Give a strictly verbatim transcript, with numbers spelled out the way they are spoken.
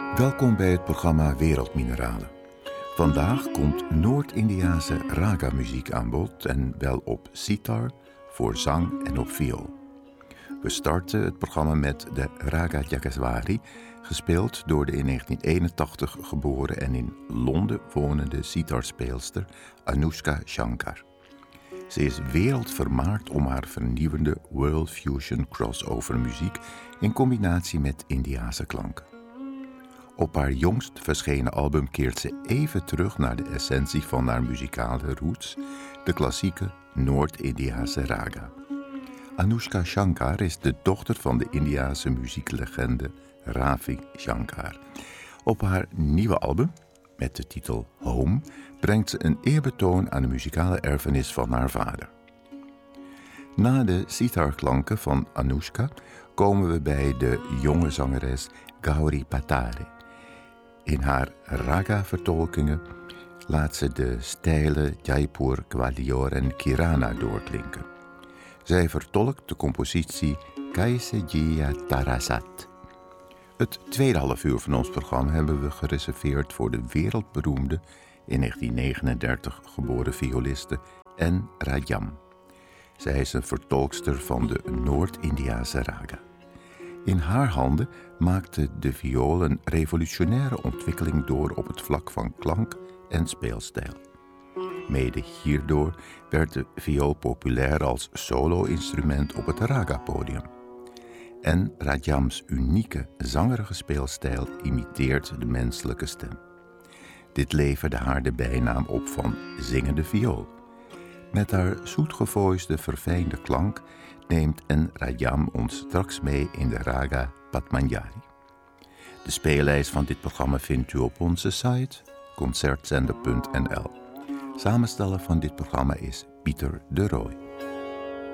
Welkom bij het programma Wereldmineralen. Vandaag komt Noord-Indiase raga-muziek aan bod en wel op sitar, voor zang en op viool. We starten het programma met de Raga Jagaswari, gespeeld door de in negentien eenentachtig geboren en in Londen wonende sitarspeelster Anoushka Shankar. Ze is wereldvermaard om haar vernieuwende world fusion crossover muziek in combinatie met Indiase klanken. Op haar jongst verschenen album keert ze even terug naar de essentie van haar muzikale roots, de klassieke Noord-Indiase raga. Anoushka Shankar is de dochter van de Indiase muzieklegende Ravi Shankar. Op haar nieuwe album, met de titel Home, brengt ze een eerbetoon aan de muzikale erfenis van haar vader. Na de sitarklanken van Anoushka komen we bij de jonge zangeres Gauri Patare. In haar raga-vertolkingen laat ze de stijlen Jaipur, Gwalior en Kirana doorklinken. Zij vertolkt de compositie Kaise Jia Tarasat. Het tweede half uur van ons programma hebben we gereserveerd voor de wereldberoemde, in negentien negenendertig geboren violiste N. Rajam. Zij is een vertolkster van de Noord-Indiase raga. In haar handen maakte de viool een revolutionaire ontwikkeling door op het vlak van klank en speelstijl. Mede hierdoor werd de viool populair als solo-instrument op het raga-podium. En Rajams unieke zangerige speelstijl imiteert de menselijke stem. Dit leverde haar de bijnaam op van zingende viool. Met haar zoetgevoisde, verfijnde klank neemt N. Rajam ons straks mee in de raga Padmanjari. De speellijst van dit programma vindt u op onze site concertzender punt n l. Samensteller van dit programma is Pieter de Rooij.